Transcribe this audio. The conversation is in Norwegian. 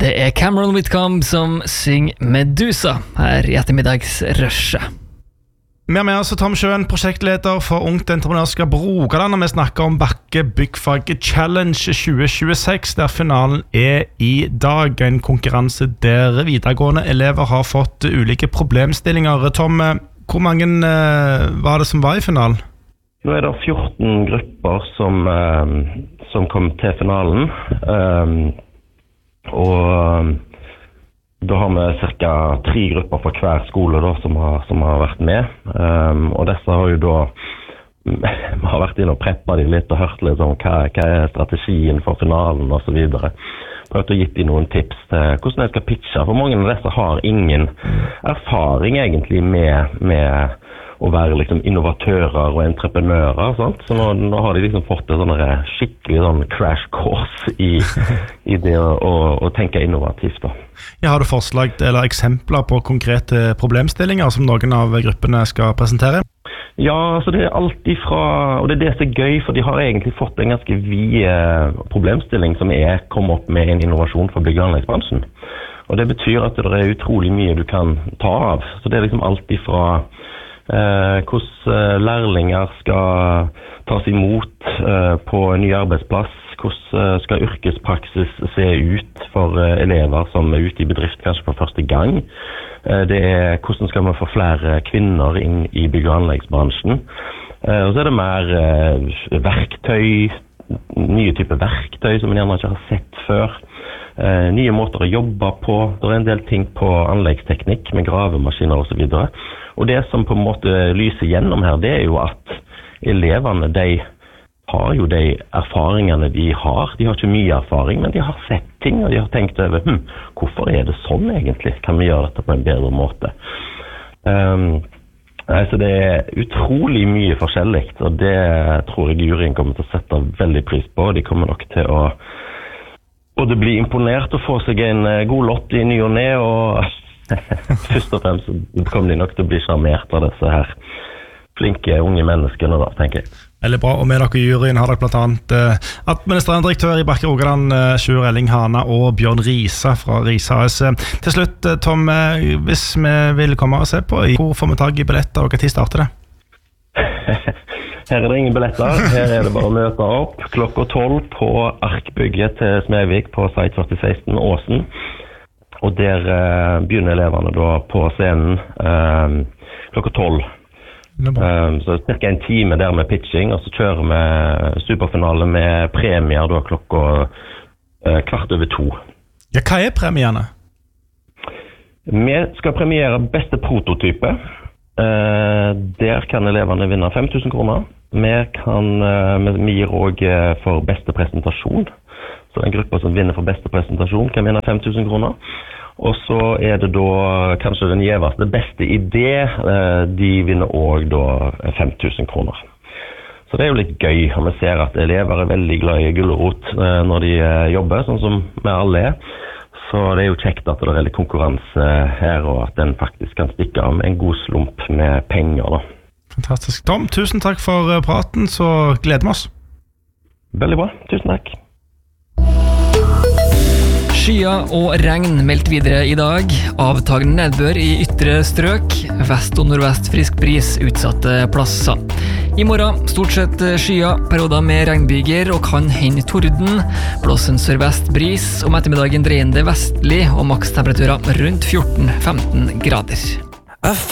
Det Cameron Whitcomb som synger Medusa her I ettermiddagsrushet. Vi har med oss Tom Schøen, prosjektleder for Ungt Entreprenørskap Rogaland, og vi snakker om Bakke Byggfag Challenge 2026, der finalen I dag. En konkurranse der videregående elever har fått ulike problemstillinger. Tom, hvor mange var det som var I finalen? Nå det 14 grupper som kom til finalen, og da har vi cirka 3 grupper fra hver skole da, som har vært med, og disse har jo da vi har vært inn og preppet de litt og hørt litt om hva strategien for finalen og så videre. Prøvd å gitt de noen tips til hvordan jeg skal pitche, for mange av disse har ingen erfaring egentlig med å være liksom innovatører og entreprenører, sant? Så nå har de liksom fått en sånn skikkelig sånn crash course I det å tenke innovativt da. Ja, har du forslag eller eksempler på konkrete problemstillinger som noen av gruppene skal presentere? Ja, altså det alt ifra, og det som gøy, for de har egentlig fått en ganske vid problemstilling som kommet opp med en innovasjon for bygg- og anleggsbransjen. Og det betyr at det utrolig mye du kan ta av. Så det liksom alt ifra hvordan lærlinger skal tas imot på en ny arbeidsplass, hvordan skal yrkespraksis se ut for elever som ute I bedrift kanskje for første gang. Det hvordan skal man få flere kvinner inn I bygg- og anleggsbransjen. Og så det mer verktøy, nye typer verktøy som man gjerne ikke har sett før. Nye måter å jobbe på. Det en del ting på anleggsteknikk med gravemaskiner og så videre. Og det som på en måte lyser gjennom her, det jo at elevene, de har jo de erfaringene de har. De har ikke mye erfaring, men de har sett ting, og de har tenkt over, hvorfor det sånn egentlig? Kan vi gjøre dette på en bedre måte? Så det utrolig mye forskjellig, og det tror jeg juryen kommer til å sette veldig pris på. De kommer nok til å både bli imponert og få seg en god lott I ny og ned, og først og fremst kommer de nok til å bli charmert av disse her flinke unge menneskene da, tenker jeg. Veldig bra, og med dere I juryen har dere blant annet administrerende direktør I Bakke Rogaland, Sjur Elling Hana og Bjørn Risa fra Risa AS. Til slutt, Tom, hvis vi vil komme og se på, hvor får vi tag I billetter, og hva tid starter det? Her det ingen billetter, her det bare å møte opp klokka 12 på Arkbygget til Smedvik på Site 4016 Åsen. Og der begynner eleverne da på scenen klokka 12. Så cirka en time der med pitching, og så kjører vi superfinale med premier da klokka 1:15. Ja, hva premiene? Vi skal premiere beste prototype. Der kan elevene vinne 5 000 kroner. Vi gir også for beste presentasjon. Så den gruppa som vinner for beste presentasjon kan vinne 5 000 kroner. Og så det da kanskje den gjeveste beste idé, de vinner også da 5 000 kroner. Så det jo litt gøy, og vi ser at elever veldig glad I gulrot når de jobber, sånn som vi alle Så det jo kjekt at det litt konkurranse her, og at den faktisk kan stikke av med en god slump med penger da. Fantastisk. Tom, tusen takk for praten, så gleder vi oss. Veldig bra, tusen takk. Skya og regn meldt videre I dag. Avtagende nedbør I ytre strøk. Vest og nordvest frisk bris utsatte plasser. I morgen stort sett skya, perioder med regnbyger og kan hende torden. Blåsen sørvest bris, om ettermiddagen dreiende vestlig og makstemperaturer rundt 14-15 grader.